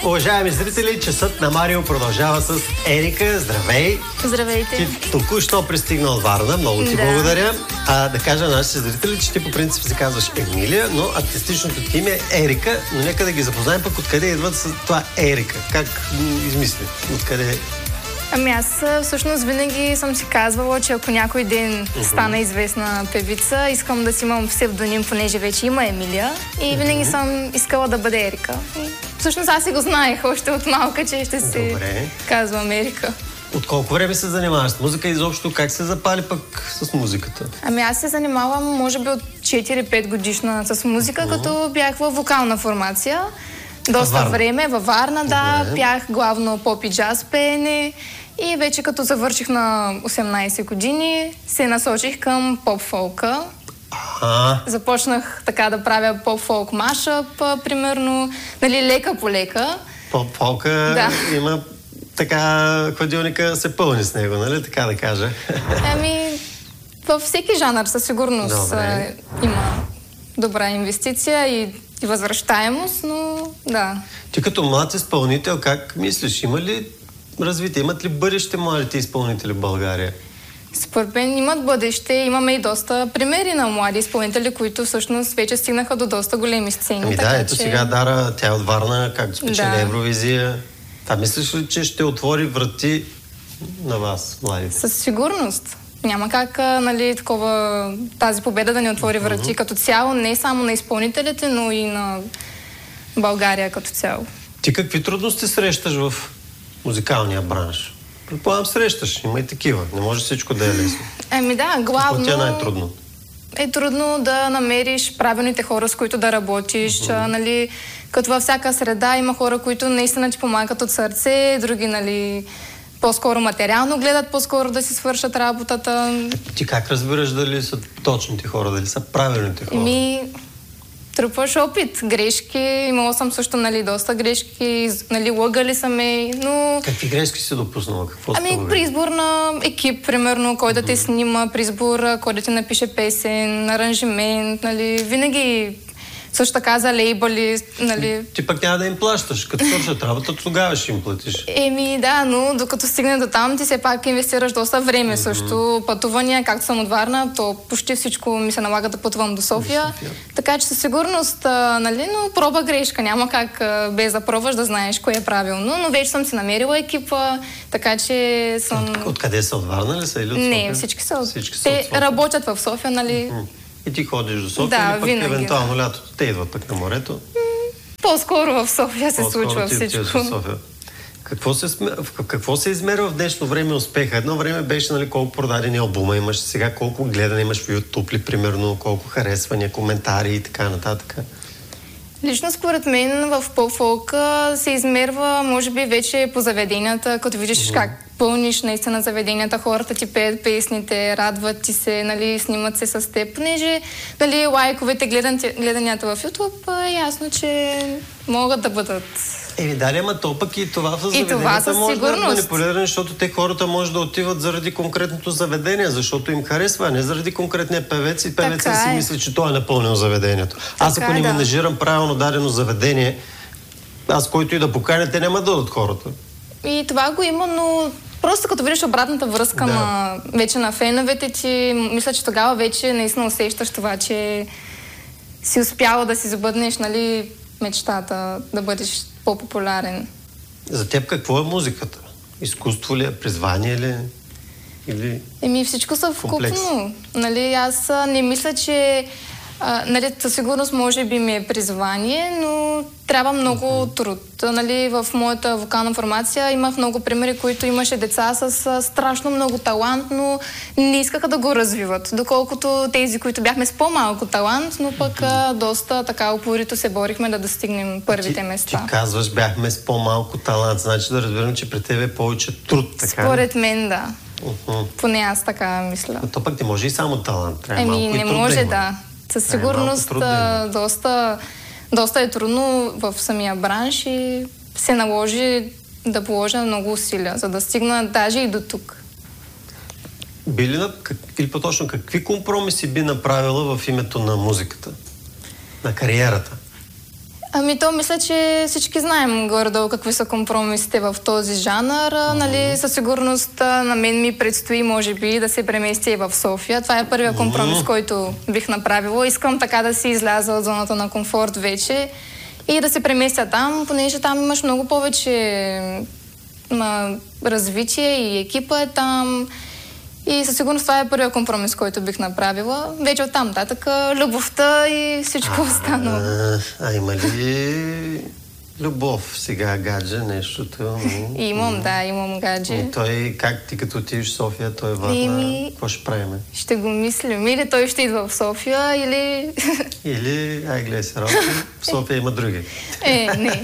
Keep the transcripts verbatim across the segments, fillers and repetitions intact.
Уважаеми зрители, часът на Марио продължава с Ерика. Здравей! Здравейте! Ти току-що пристигна от Варна. Много ти да. благодаря. А, да кажа на нашите зрители, че ти по принцип се казваш Емилия, но артистичното ти име е Ерика. Но нека да ги запознаем пък откъде идват с това Ерика. Как измисли? Откъде? Ами аз всъщност винаги съм си казвала, че ако някой ден uh-huh. стана известна певица, искам да си имам псевдоним, понеже вече има Емилия. И винаги uh-huh. съм искала да бъде Ерика. И всъщност аз си го знаех още от малка, че ще си Добре. казвам Ерика. От колко време се занимаваш с музика и изобщо как се запали пък с музиката? Ами аз се занимавам може би от четири-пет годишна с музика, uh-huh. като бях във вокална формация. Доста Варна. време, във Варна, да, Добре. пях главно поп и джаз пеене и вече като завърших на осемнайсет години, се насочих към поп-фолка. А. Започнах така да правя поп-фолк машъп, примерно, нали, лека по лека. Поп-фолка да. Има така, хладилника се пълни с него, нали, така да кажа. Ами, във всеки жанр със сигурност а, има добра инвестиция и и възвръщаемост, но да. Ти като млад изпълнител, как мислиш? Има ли развитие? Имат ли бъдеще младите изпълнители в България? Според мен имат бъдеще. Имаме и доста примери на млади изпълнители, които всъщност вече стигнаха до доста големи сцени. Ами така, да, ето че... сега Дара, тя е от Варна, както спечели да. Евровизия. Та мислиш ли, че ще отвори врати на вас, младите? Със сигурност. Няма как, нали, такова, тази победа да ни отвори врати uh-huh. като цяло, не само на изпълнителите, но и на България като цяло. Ти какви трудности срещаш в музикалния бранш? Предполагам, срещаш, има и такива. Не може всичко да е лесно. Ами да, главно... Какво ти е най-трудно? Е трудно да намериш правилните хора, с които да работиш. Uh-huh. Нали, като във всяка среда има хора, които наистина ти помагат от сърце, други, нали... по-скоро материално гледат, по-скоро да си свършат работата. Ти как разбираш дали са точните хора, дали са правилните хора? Ми, трупаш опит, грешки. Имала съм също, нали, доста грешки, нали, лъгали са ме, но... Какви грешки си допуснала? Какво ами, при избор на екип, примерно, кой да те снима, при избор, кой да ти напише песен, аранжимент, нали, винаги... Също така за лейбъли, нали... Ти пък няма да им плащаш. Като свършат работа, тогава ще им платиш. Еми да, но докато стигне до там, ти все пак инвестираш доста време. Mm-hmm. Също пътувания, както съм от Варна, то почти всичко ми се налага да пътувам до София. До София. Така че със сигурност, а, нали, но проба грешка. Няма как а, без да пробваш да знаеш кое е правилно. Но вече съм си намерила екипа, така че съм... От, откъде са? От Варна ли са или от София? Не, всички са от... Всички са Те от София. Работят в София, нали... Mm-hmm. И ти ходиш до София, да, или пък винаги, евентуално да. лятото те идват пък на морето? По-скоро в София се По-скоро случва ти всичко. В София. Какво се, в какво се измерва в днешно време успеха? Едно време беше, нали, колко продадени албума имаш, сега колко гледане имаш в YouTube ли, примерно, колко харесвания, коментари и така нататък. Лично според мен в поп-фолка се измерва, може би, вече по заведенията, като видиш mm-hmm. как пълниш наистина заведенията, хората ти пеят песните, радват ти се, нали, снимат се с теб, понеже, нали, лайковете, гледанията в YouTube е ясно, че могат да бъдат... Еми да, ама то пък и това в заведенията може да е манипулиране, защото те хората може да отиват заради конкретното заведение, защото им харесва, а не заради конкретния певец и певеца си мисли, че той е напълнил заведението. Така, аз ако не да. менажирам правилно дадено заведение, аз който и да поканя, те няма да дадат хората. И това го има, но просто като видиш обратната връзка да. на, вече на феновете ти, мисля, че тогава вече наистина усещаш това, че си успяла да си забъднеш, нали, мечтата, да бъдеш по-популярен. За теб какво е музиката? Изкуство ли е? Призвание ли е? Или... Еми всичко съвкупно. Нали, аз не мисля, че а, нали, със сигурност може би ми е призвание, но трябва много uh-huh. труд. Нали, в моята вокална формация имах много примери, които имаше деца с а, страшно много талант, но не искаха да го развиват. Доколкото тези, които бяхме с по-малко талант, но пък а, доста така упорито се борихме да достигнем първите ти, места. Ти казваш, бяхме с по-малко талант, значи да разбирам, че при тебе е повече труд, така? Според мен, да. Uh-huh. Поне аз така мисля. Но то пък не може и само талант. Трябва Еми, малко не и труд може, да има. да. Със сигурност да доста, доста е трудно в самия бранш и се наложи да положа много усилия, за да стигна даже и до тук. Би ли, как, или по-точно, какви компромиси би направила в името на музиката? На кариерата? Ами то мисля, че всички знаем горе-долу какви са компромисите в този жанр. Mm-hmm. Нали, със сигурност на мен ми предстои, може би, да се премести и в София. Това е първият компромис, mm-hmm. който бих направила. Искам така да си изляза от зоната на комфорт вече и да се преместя там, понеже там имаш много повече ма, развитие и екипа е там. И със сигурност това е първият компромис, който бих направила. Вече оттам нататък любовта и всичко останало. А, а има ли любов сега, гадже, нещото? Имам, да, имам гадже. И той, как ти като отидеш в София, той е Варна, ми... какво ще правим? Ще го мислим. Или той ще идва в София, или... Или, ай, гледай се, работи, в София има други. Е, не.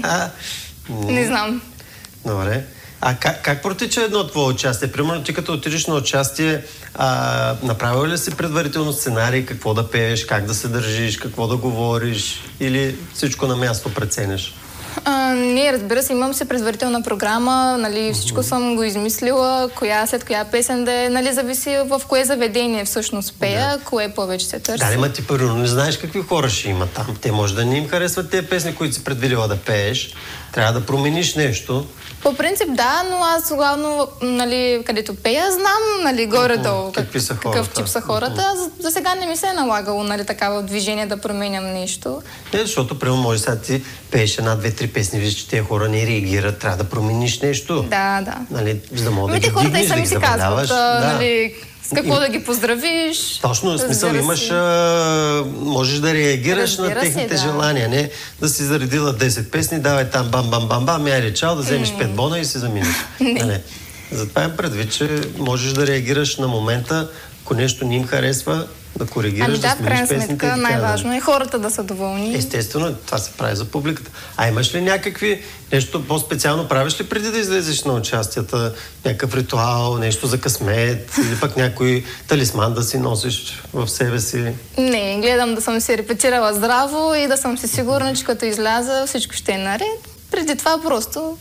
Не знам. Добре. А как, как протича едно твое участие? Примерно ти като отидеш на участие, а, направил ли си предварително сценарий, какво да пееш, как да се държиш, какво да говориш или всичко на място прецениш? А, не, разбира се, имам се предварителна програма, нали, всичко uh-huh. съм го измислила, коя след коя песен да е, нали, зависи в кое заведение всъщност пея, да. Кое повече се търси. Да, ма ти първо не знаеш какви хора ще има там. Те може да не им харесват тези песни, които си предвидила да пееш. Трябва да промениш нещо. По принцип да, но аз главно, нали, където пея, знам, нали, горе-долу как, какъв тип са хората. За, за сега не ми се е налагало, нали, такава движение да променям нещо. Не, защото, примерно, може сега ти пееш една, две, три песни, виждаш, че тези хора не реагират, трябва да промениш нещо. Да, да. Нали, за да мога да ги дигнеш, хората и сами си казват, да. Нали, с какво и... да ги поздравиш. Точно, в смисъл имаш, а, можеш да реагираш Разбира на техните си, да. желания, не да си заредила десет песни, давай там бам-бам-бам-бам, я речал, да вземеш mm. пет бона и си заминеш. Не. Затова им предвид, че можеш да реагираш на момента, ако нещо не им харесва, да коригираш, ами да, да смениш песните. Сметка, и най-важно е хората да са доволни. Естествено, това се прави за публиката. А имаш ли някакви, нещо по-специално правиш ли преди да излезеш на участията? Някакъв ритуал, нещо за късмет или пък някой талисман да си носиш в себе си? Не, гледам да съм си репетирала здраво и да съм си сигурна, че като изляза всичко ще е наред. Преди това просто...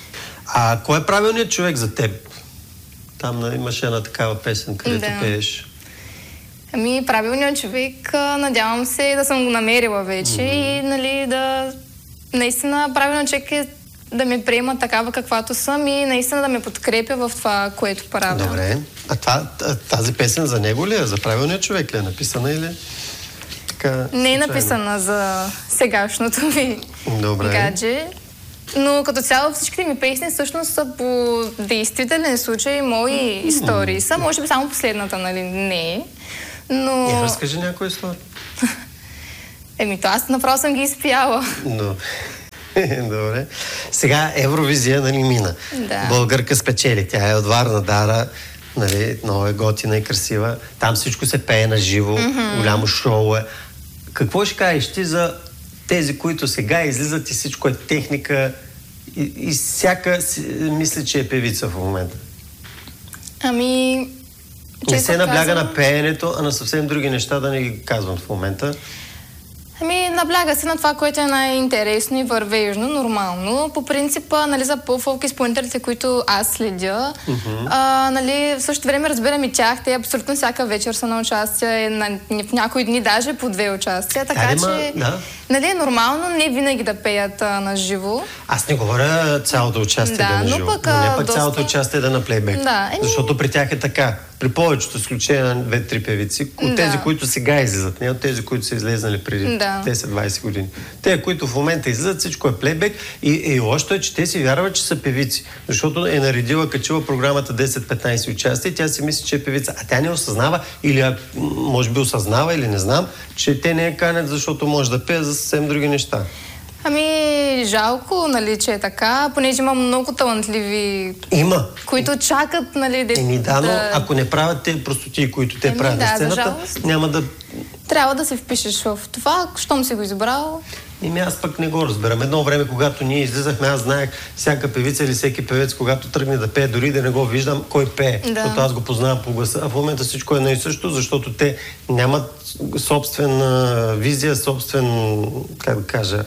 А кой е правилният човек за теб? Там имаше една такава песен, където да. пееш. Ами, правилният човек, надявам се да съм го намерила вече mm-hmm. и, нали, да... Наистина, правилният човек е да ме приема такава каквато съм и наистина да ме подкрепя в това, което правя. Добре. А това, тази песен за него ли е? За правилният човек ли е написана или... Така, не е написана за сегашното ми Добре. гадже. Но като цяло всичките ми песни всъщност са по действителен случай, мои mm-hmm. истории са. Може би само последната, нали, не е. Но... Я разкажи някоя история. Еми, то аз направо съм ги изпяла. Но... Добре. Сега Евровизия, нали, мина. Да. Българка спечели. Тя е от Варна, Дара. Нали, много е готина и красива. Там всичко се пее на живо. Mm-hmm. Голямо шоу е. Какво ще кажеш ти за тези, които сега излизат и всичко е техника и, и всяка си, мисля, че е певица в момента? Ами... Не се набляга казвам... на пеенето, а на съвсем други неща, да не ги казвам в момента. Ами, набляга се на това, което е най-интересно и вървежно, нормално. По принципа, нали, за по-фолк изпълнителите, които аз следя, mm-hmm. а, нали, в същото време разбирам и тях. Те абсолютно всяка вечер са на участие, на, в някои дни даже по две участия. Така да, че, да. нали, е нормално не винаги да пеят а, на живо. Аз не говоря цялото участие да, да на живо, но, пък, но не пък доста... цялото участие да на плейбек. Да, е... Защото при тях е така. При повечето изключение на две-три певици, от да. тези, които сега излизат, не от тези, които са излезнали преди да. десет-двайсет години. Те, които в момента излизат, всичко е плейбек и, и лошото е, че те си вярват, че са певици. Защото е наредила, качила програмата десет-петнайсет участия и тя си мисли, че е певица. А тя не осъзнава, или може би осъзнава, или не знам, че те не я канят, защото може да пее за съвсем други неща. Ами, жалко, нали, че е така, понеже има много талантливи... Има. Които чакат, нали, да... Еми да, но ако не правят те простоти, които те Еми, правят да, на сцената, няма да... Трябва да се впишеш в това, щом си го избрал. Еми аз пък не го разбирам. Едно време, когато ние излизахме, аз знаех всяка певица или всеки певец, когато тръгне да пее, дори да не го виждам, кой пее. Да. Защото аз го познавам по гласа. А в момента всичко е едно и също, защото те нямат собствена визия, собствен, как да кажа,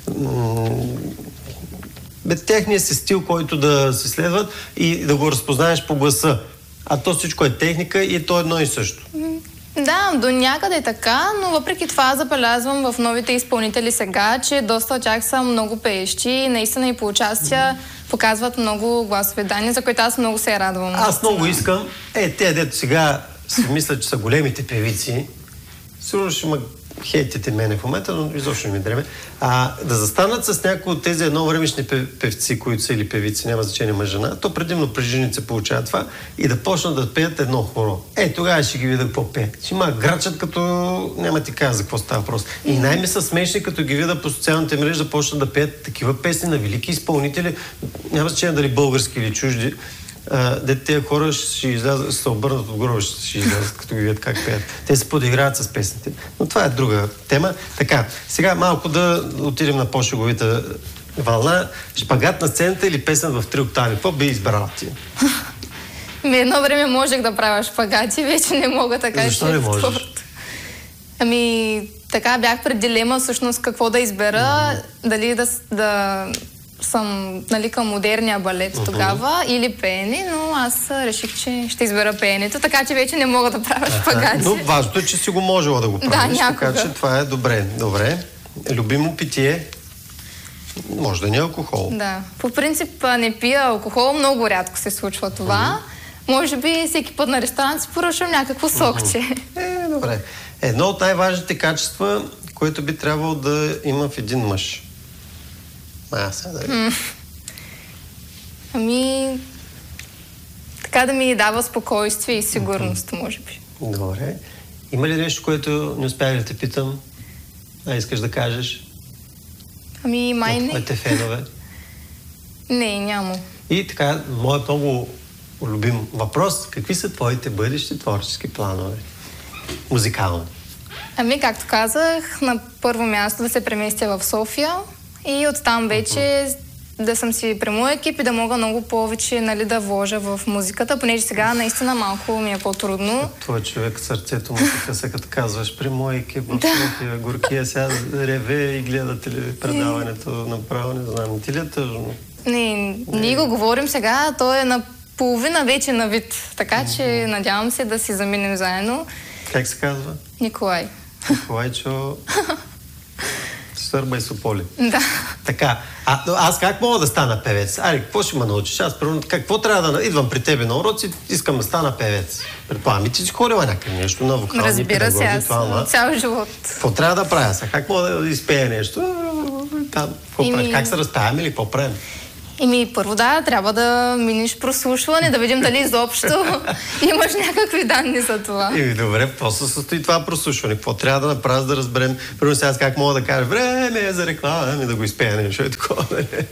без техния си стил, който да се следват и да го разпознаеш по гласа. А то всичко е техника и то е едно и също. Да, Да, до някъде е така, но въпреки това забелязвам в новите изпълнители сега, че доста от тях са много пеещи и наистина и по участия показват много гласови данни, за които аз много се радвам. Аз много искам, е, те, дето сега си мисля, че са големите певици, сигурно ще ме хейтите мене в момента, но изобщо не ми дреме, а да застанат с някои от тези едновремешни певци, които са или певици, няма значение мъж жена, то предимно при жените се получава това, и да почнат да пеят едно хоро. Е, тогава ще ги видя какво пеят. Ще има грачат, като няма ти кажа за какво става въпрос. И най-ми са смешни, като ги видя по социалните мрежи да почнат да пеят такива песни на велики изпълнители, няма значение дали български или чужди. Uh, де тези хора ще излязат, ще се обърнат отгоре, ще излязат, като ги видят как пеят. Те се подиграват с песните. Но това е друга тема. Така, сега малко да отидем на по-шеговита вълна. Шпагат на сцената или песен в три октави? Какво би избрала ти? Едно време можех да правя шпагати, вече не мога така. Защо не можеш? Ами, така бях пред дилема всъщност какво да избера, mm-hmm. дали да... да... съм, нали, към модерния балет uh-huh. тогава или пеене, но аз реших, че ще избера пеенето, така че вече не мога да правя шпагати. Но важното е, че си го можела да го правиш, да, някога. Така че това е добре. Добре. Любимо питие? Може да не е алкохол. Да. По принцип не пия алкохол, много рядко се случва това. Uh-huh. Може би всеки път на ресторант си поръчвам някакво сокче. Uh-huh. Е, добре. Едно от най-важните качества, което би трябвало да има в един мъж. А, сега да м- Ами... Така да ми дава спокойствие и сигурност, mm-hmm. може би. Добре. Има ли нещо, което не успях да те питам? А искаш да кажеш? Ами, май не. Твоите фенове? Не, няма. И така, моят много любим въпрос. Какви са твоите бъдещи творчески планове? Музикално. Ами, както казах, на първо място да се преместя в София. И оттам вече uh-huh. да съм си при моя екип и да мога много повече, нали, да вложа в музиката, понеже сега наистина малко ми е по-трудно. Твой човек, сърцето му така се, като казваш, при моя екип в София, горкия сега реве и гледате ли предаването направо, не знам, ти ли е тъжно? Не, не, ние го говорим сега, той е на половина вече на вид, така че uh-huh. надявам се да си заминем заедно. Как се казва? Николай. Николайчо... Сърба и Сополи. Да. Така, а, аз как мога да стана певец? Ари, какво ще ме научиш? Аз, примерно, какво трябва да... Идвам при тебе на уроци, искам да стана певец. Предполагам, и ти си ходила някакъв нещо на вокални Разбира педагози. Разбира се, аз това, цял живот. Какво трябва да правя сега? Как мога да изпея нещо? Там, какво Ими... Как се разпяваме или какво правим? Еми, първо да, трябва да минеш прослушване, да видим дали изобщо имаш някакви данни за това. Еми, добре, после се състои това прослушване. Какво трябва да направя, да разберем? Първо сега как мога да кажа, време е за реклама, ами да го изпея нещо и такова.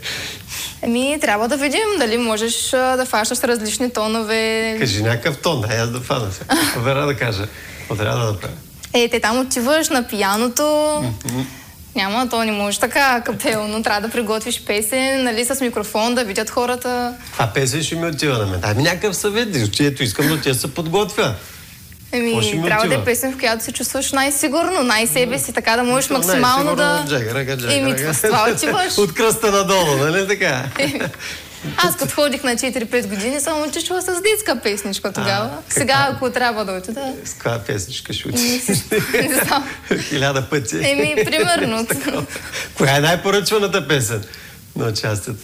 Еми, трябва да видим дали можеш да фащаш различни тонове. Кажи някакъв тон, дай аз да фана сега. Какво трябва да кажа? Какво трябва да направя? Е, те там отиваш на пияното. Няма, то не може така капелно. Трябва да приготвиш песен, нали, с микрофон, да видят хората. А песен ще ми отива на мен. Дай ми някакъв съвет, чието искам да тя се подготвя. Еми, трябва да е песен, в която се чувстваш най-сигурно, най-себе си, така да можеш максимално да... Джага, ръка, джага, Еми, това отиваш. От кръста надолу, нали така? Аз като ходих на четири-пет години, съм учила с детска песничка тогава. А, сега, ако трябва да отида... С каква песничка ще учиш? Не знам. Хиляда пъти. Еми, примерно. Коя е най-поръчваната песен на участието?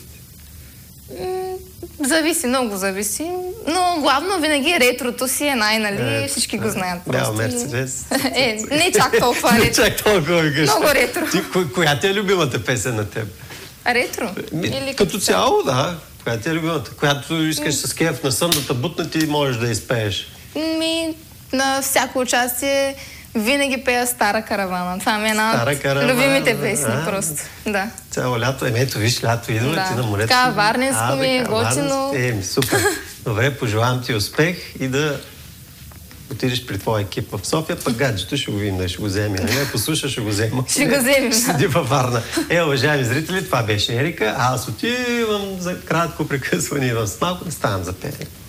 Зависи, много зависи. Но главно винаги ретрото си е най-нали, всички го знаят просто. Бял Мерцедес. Е, не чак толкова ретро. Не чак толкова, викаш. Много ретро. Коя ти е любимата песен на теб? Ретро? Или като цяло, да. Коя ти е любимата? Която искаш с кеф на сън да те бутне, ти можеш да изпееш. Ми, на всяко участие винаги пея Стара каравана. Това ми е една от любимите песни а, просто. Да. Цяло лято. Еми, ето виж, лято идва, да. Ти на морето. Така, варненско ми е готино. Еми, супер. Добре, пожелавам ти успех и да отидеш при твоя екип в София, пък гаджето ще го видим, да ще го вземе. Не, послуша, ще го взема. Ще го вземем. Ще седи във Варна. Е, уважаеми зрители, това беше Ерика. Аз отивам за кратко прекъсване и в малко да ставам за пеене.